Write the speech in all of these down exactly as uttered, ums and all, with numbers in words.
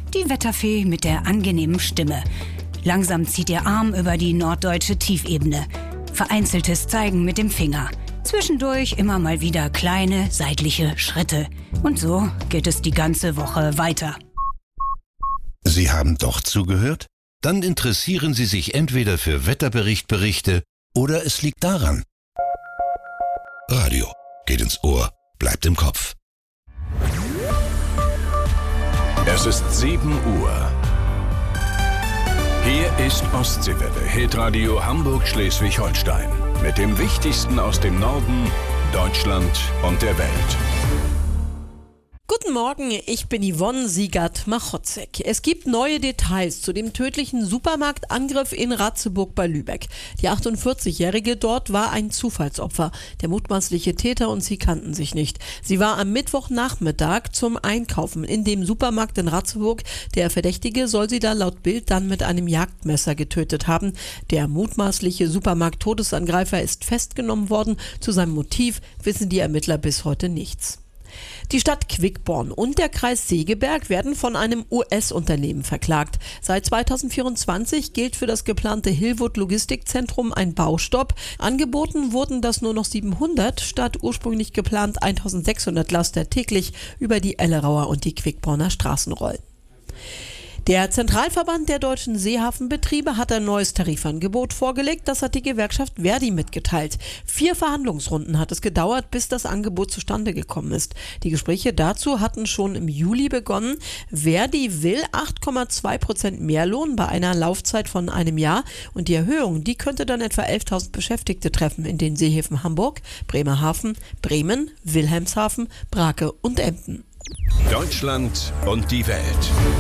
die Wetterfee mit der angenehmen Stimme. Langsam zieht ihr Arm über die norddeutsche Tiefebene. Vereinzeltes Zeigen mit dem Finger. Zwischendurch immer mal wieder kleine seitliche Schritte. Und so geht es die ganze Woche weiter. Sie haben doch zugehört? Dann interessieren Sie sich entweder für Wetterberichtberichte oder es liegt daran. Radio geht ins Ohr, bleibt im Kopf. Es ist sieben Uhr. Hier ist Ostseewelle, Hitradio Hamburg-Schleswig-Holstein. Mit dem Wichtigsten aus dem Norden, Deutschland und der Welt. Guten Morgen, ich bin Yvonne Siegert-Machotzek. Es gibt neue Details zu dem tödlichen Supermarktangriff in Ratzeburg bei Lübeck. Die achtundvierzigjährige dort war ein Zufallsopfer. Der mutmaßliche Täter und sie kannten sich nicht. Sie war am Mittwochnachmittag zum Einkaufen in dem Supermarkt in Ratzeburg. Der Verdächtige soll sie da laut Bild dann mit einem Jagdmesser getötet haben. Der mutmaßliche Supermarkt-Todesangreifer ist festgenommen worden. Zu seinem Motiv wissen die Ermittler bis heute nichts. Die Stadt Quickborn und der Kreis Segeberg werden von einem U S-Unternehmen verklagt. Seit zweitausendvierundzwanzig gilt für das geplante Hillwood Logistikzentrum ein Baustopp. Angeboten wurden das nur noch siebenhundert statt ursprünglich geplant eintausendsechshundert Laster täglich über die Ellerauer und die Quickborner Straßen rollen. Der Zentralverband der deutschen Seehafenbetriebe hat ein neues Tarifangebot vorgelegt. Das hat die Gewerkschaft Verdi mitgeteilt. Vier Verhandlungsrunden hat es gedauert, bis das Angebot zustande gekommen ist. Die Gespräche dazu hatten schon im Juli begonnen. Verdi will acht Komma zwei Prozent Mehrlohn bei einer Laufzeit von einem Jahr. Und die Erhöhung, die könnte dann etwa elftausend Beschäftigte treffen in den Seehäfen Hamburg, Bremerhaven, Bremen, Wilhelmshaven, Brake und Emden. Deutschland und die Welt.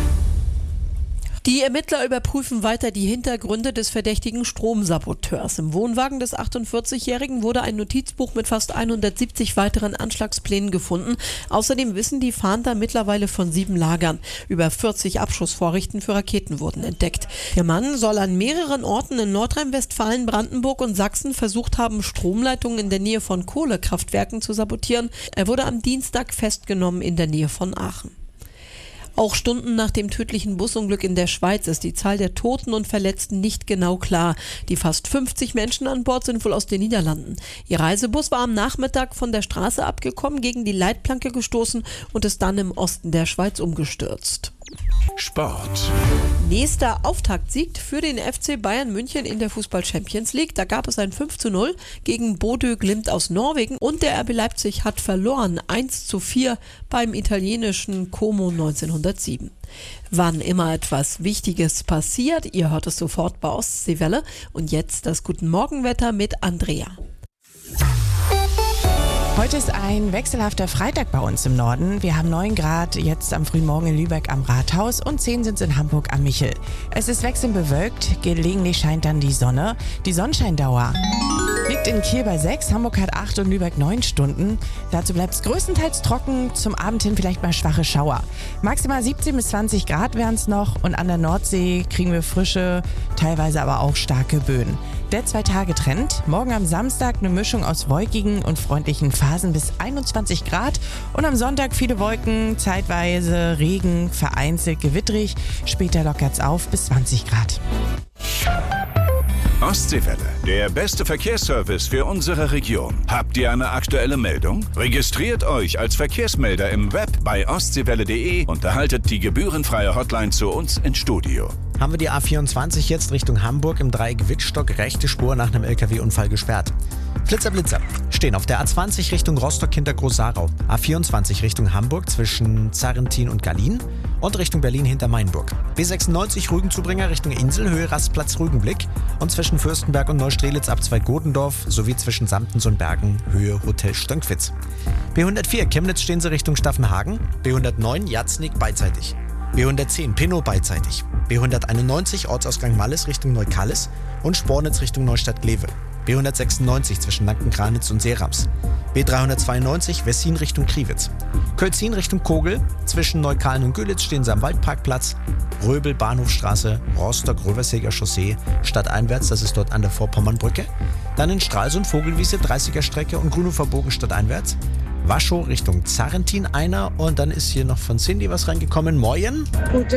Die Ermittler überprüfen weiter die Hintergründe des verdächtigen Stromsaboteurs. Im Wohnwagen des achtundvierzigjährigen wurde ein Notizbuch mit fast hundertsiebzig weiteren Anschlagsplänen gefunden. Außerdem wissen die Fahnder mittlerweile von sieben Lagern. Über vierzig Abschussvorrichten für Raketen wurden entdeckt. Der Mann soll an mehreren Orten in Nordrhein-Westfalen, Brandenburg und Sachsen versucht haben, Stromleitungen in der Nähe von Kohlekraftwerken zu sabotieren. Er wurde am Dienstag festgenommen in der Nähe von Aachen. Auch Stunden nach dem tödlichen Busunglück in der Schweiz ist die Zahl der Toten und Verletzten nicht genau klar. Die fast fünfzig Menschen an Bord sind wohl aus den Niederlanden. Ihr Reisebus war am Nachmittag von der Straße abgekommen, gegen die Leitplanke gestoßen und ist dann im Osten der Schweiz umgestürzt. Sport. Nächster Auftaktsieg für den F C Bayern München in der Fußball-Champions League. Da gab es ein fünf zu null gegen Bodø Glimt aus Norwegen und der R B Leipzig hat verloren eins zu vier beim italienischen Como neunzehnhundertsieben. Wann immer etwas Wichtiges passiert, ihr hört es sofort bei Ostseewelle. Und jetzt das Guten Morgenwetter mit Andrea. Heute ist ein wechselhafter Freitag bei uns im Norden. Wir haben neun Grad jetzt am frühen Morgen in Lübeck am Rathaus und zehn sind es in Hamburg am Michel. Es ist wechselnd bewölkt, gelegentlich scheint dann die Sonne. Die Sonnenscheindauer liegt in Kiel bei sechs, Hamburg hat acht und Lübeck neun Stunden. Dazu bleibt es größtenteils trocken, zum Abend hin vielleicht mal schwache Schauer. Maximal siebzehn bis zwanzig Grad wären es noch und an der Nordsee kriegen wir frische, teilweise aber auch starke Böen. Der Zwei-Tage-Trend. Morgen am Samstag eine Mischung aus wolkigen und freundlichen Phasen bis einundzwanzig Grad. Und am Sonntag viele Wolken, zeitweise Regen, vereinzelt gewitterig. Später lockert es auf bis zwanzig Grad. Ostseewelle, der beste Verkehrsservice für unsere Region. Habt ihr eine aktuelle Meldung? Registriert euch als Verkehrsmelder im Web bei ostseewelle punkt de und erhaltet die gebührenfreie Hotline zu uns ins Studio. Haben wir die A vierundzwanzig jetzt Richtung Hamburg im Dreieck Wittstock, rechte Spur nach einem L K W-Unfall gesperrt. Flitzer, Blitzer stehen auf der A zwanzig Richtung Rostock hinter Groß-Sarau, A vierundzwanzig Richtung Hamburg zwischen Zarrentin und Gallien und Richtung Berlin hinter Mainburg. B sechsundneunzig Rügenzubringer Richtung Insel, Höhe Rastplatz Rügenblick und zwischen Fürstenberg und Neustrelitz ab Zwei-Godendorf sowie zwischen Samtens und Bergen, Höhe Hotel Stönckwitz. B hundertvier Chemnitz stehen sie Richtung Staffenhagen, B hundertneun Jatznik beidseitig. B hundertzehn Pinnow beidseitig, B hunderteinundneunzig Ortsausgang Malles Richtung Neukallis und Spornitz Richtung Neustadt-Glewe, B hundertsechsundneunzig zwischen Lankenkranitz und Seerams, B dreihundertzweiundneunzig Wessin Richtung Kriwitz, Kölzin Richtung Kogel, zwischen Neukalen und Gülitz stehen sie am Waldparkplatz, Röbel Bahnhofstraße, Rostock-Röverseger Chaussee, stadteinwärts, das ist dort an der Vorpommernbrücke, dann in Stralsund Vogelwiese, dreißiger Strecke und Grunhofer Bogen stadteinwärts, Waschow Richtung Zarrentin einer und dann ist hier noch von Cindy was reingekommen. Moin.